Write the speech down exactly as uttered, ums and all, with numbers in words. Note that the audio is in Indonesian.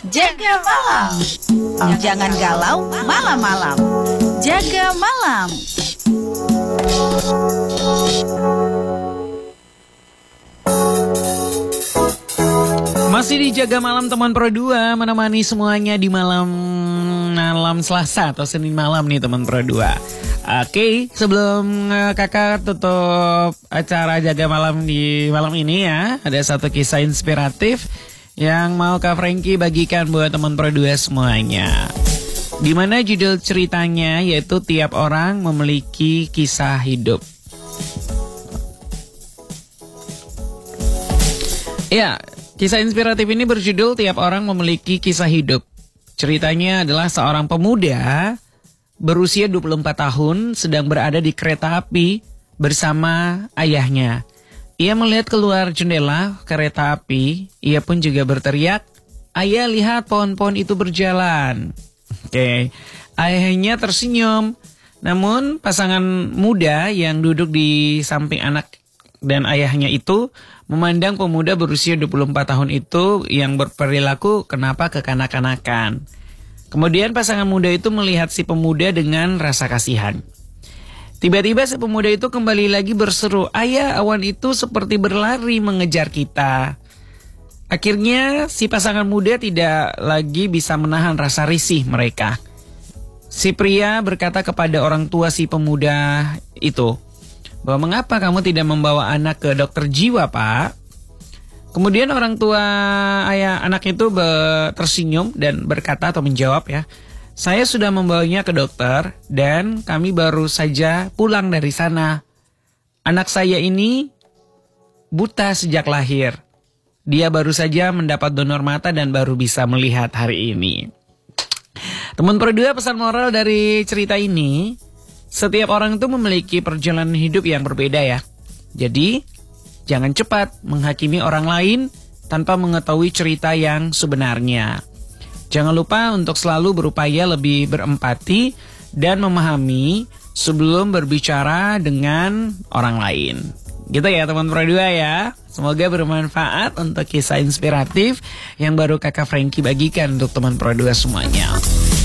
Jaga malam. Jangan galau malam-malam. Jaga malam. Masih di Jaga Malam teman Pro dua, menemani semuanya di malam malam Selasa atau Senin malam nih teman Pro dua. Oke, sebelum uh, kakak tutup acara Jaga Malam di malam ini ya, ada satu kisah inspiratif yang mau Kak Frankie bagikan buat teman Pro dua semuanya. Dimana judul ceritanya yaitu tiap orang memiliki kisah hidup. Ya, kisah inspiratif ini berjudul Tiap Orang Memiliki Kisah Hidup. Ceritanya adalah seorang pemuda berusia dua puluh empat tahun sedang berada di kereta api bersama ayahnya. Ia melihat keluar jendela kereta api, ia pun juga berteriak, "Ayah, lihat pohon-pohon itu berjalan." Oke, ayahnya tersenyum. Namun pasangan muda yang duduk di samping anak dan ayahnya itu memandang pemuda berusia dua puluh empat tahun itu yang berperilaku kenapa kekanak-kanakan. Kemudian pasangan muda itu melihat si pemuda dengan rasa kasihan. Tiba-tiba si pemuda itu kembali lagi berseru, "Ayah, awan itu seperti berlari mengejar kita." Akhirnya si pasangan muda tidak lagi bisa menahan rasa risih mereka. Si pria berkata kepada orang tua si pemuda itu, bahwa mengapa kamu tidak membawa anak ke dokter jiwa, Pak? Kemudian orang tua ayah anak itu be- tersenyum dan berkata atau menjawab ya, "Saya sudah membawanya ke dokter dan kami baru saja pulang dari sana. Anak saya ini buta sejak lahir. Dia baru saja mendapat donor mata dan baru bisa melihat hari ini." Teman Pro dua, pesan moral dari cerita ini, setiap orang itu memiliki perjalanan hidup yang berbeda ya. Jadi, jangan cepat menghakimi orang lain tanpa mengetahui cerita yang sebenarnya. Jangan lupa untuk selalu berupaya lebih berempati dan memahami sebelum berbicara dengan orang lain. Gitu ya teman Pro dua ya. Semoga bermanfaat untuk kisah inspiratif yang baru kakak Frankie bagikan untuk teman Pro dua semuanya.